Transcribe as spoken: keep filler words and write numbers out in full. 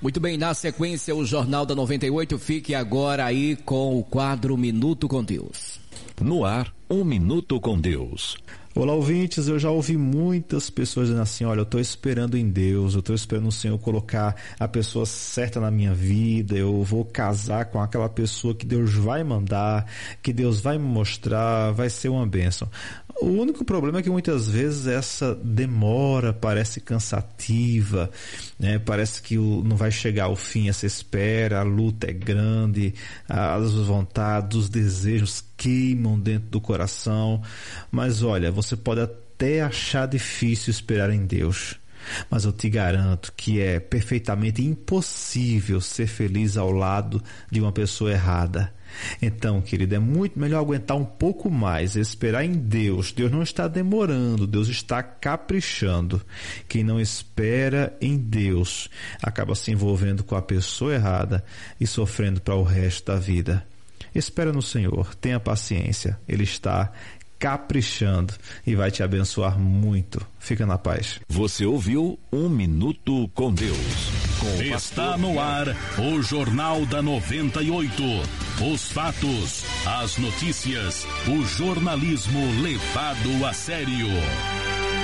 Muito bem, na sequência o Jornal da noventa e oito, fique agora aí com o quadro Minuto com Deus. No ar, um Minuto com Deus. Olá, ouvintes, eu já ouvi muitas pessoas dizendo assim, olha, eu estou esperando em Deus, eu estou esperando o Senhor colocar a pessoa certa na minha vida, eu vou casar com aquela pessoa que Deus vai mandar, que Deus vai me mostrar, vai ser uma bênção. O único problema é que muitas vezes essa demora parece cansativa, né? Parece que o, não vai chegar ao fim essa espera, a luta é grande, as vontades, os desejos queimam dentro do coração. Mas olha, você pode até achar difícil esperar em Deus, mas eu te garanto que é perfeitamente impossível ser feliz ao lado de uma pessoa errada. Então, querido, é muito melhor aguentar um pouco mais, esperar em Deus. Deus não está demorando, Deus está caprichando. Quem não espera em Deus acaba se envolvendo com a pessoa errada e sofrendo para o resto da vida. Espera no Senhor, tenha paciência, Ele está caprichando e vai te abençoar muito. Fica na paz. Você ouviu Um Minuto com Deus. Com Está no ar o Jornal da noventa e oito. Os fatos, as notícias, o jornalismo levado a sério.